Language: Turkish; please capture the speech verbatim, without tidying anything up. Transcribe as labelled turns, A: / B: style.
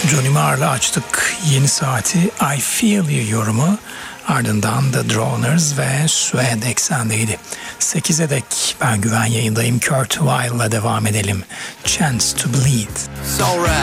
A: Johnny Marr'la açtık yeni saati. I Feel You yorumu. Ardından The Droners ve Suede Eksen'deydi. sekize dek ben Güven yayındayım. Kurt Weill'la devam edelim. Chance to Bleed.